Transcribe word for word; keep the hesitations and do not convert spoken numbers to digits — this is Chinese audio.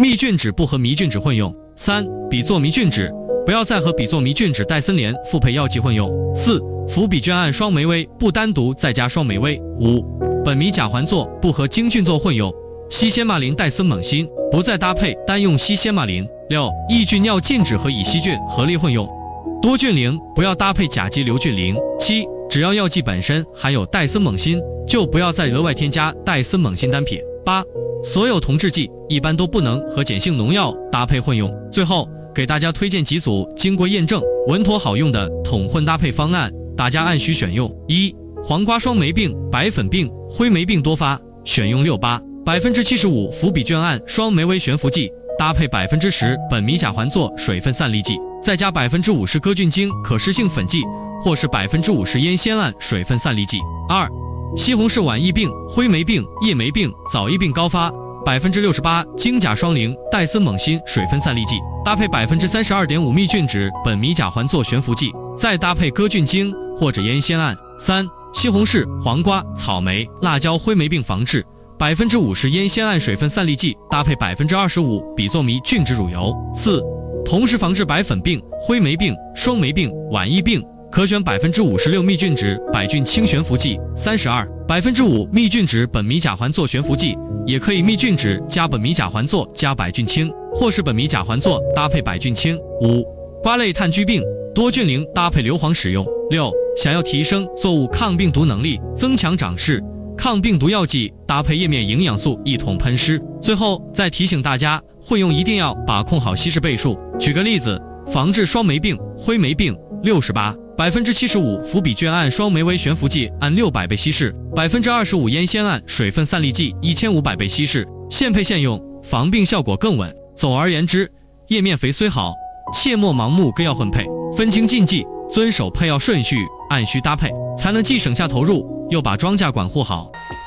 密菌酯不和迷菌酯混用。三、吡唑迷菌酯，不要再和吡唑迷菌酯岱森联复配药剂混用。四、氟吡娟胺双酶威不单独再加双酶威。五、苯迷甲环唑不和京菌唑混用。西仙马林岱森锰锌不再搭配单用西仙马林。六、抑菌尿禁酯和乙烯菌合力混用。多菌灵不要搭配甲基硫菌灵。七、只要药剂本身含有岱森锰锌，就不要再额外添加岱森锰锌单撇。八、所有同制剂一般都不能和碱性农药搭配混用。最后给大家推荐几组经过验证、稳妥好用的统混搭配方案，大家按需选用。一、黄瓜双霉病、白粉病、灰霉病多发，选用六八百分之七十五氟吡娟胺双酶威悬浮剂，搭配百分之十苯迷甲环唑水分散利剂，再加百分之五十歌菌精可湿性粉剂，或是百分之五十烟酰胺水分散利剂。二、西红柿晚疫病、灰霉病、叶霉病、早疫病高发，百分之六十八精甲双灵岱森锰锌水分散利剂，搭配百分之三十二点五密菌酯苯迷甲环唑悬浮剂，再搭配歌菌精或者烟酰胺。三、西红柿、黄瓜、草莓、辣椒灰霉病防治，百分之五十烟酰胺水分散利剂，搭配百分之二十五吡唑迷菌酯乳油。四、同时防治白粉病、灰霉病、双霉病、晚疫病，可选百分之五十六密菌酯百菌清悬浮剂，三十二百分之五密菌酯苯迷甲环唑悬浮剂，也可以密菌酯加苯迷甲环唑加百菌清，或是苯迷甲环唑搭配百菌清。五、瓜类炭疽病、多菌灵搭配硫磺使用。六、想要提升作物抗病毒能力，增强长势，抗病毒药剂搭配叶面营养素一同喷施。最后再提醒大家，混用一定要把控好稀释倍数。举个例子，防治双霉病、灰霉病，六十八百分之七十五氟吡娟胺双酶威悬浮剂按六百倍稀释，百分之二十五烟酰胺水分散利剂一千五百倍稀释，现配现用，防病效果更稳。总而言之，叶面肥虽好，切莫盲目跟药混配，分清禁忌，遵守配药顺序，按需搭配，才能既省下投入，又把庄稼管护好。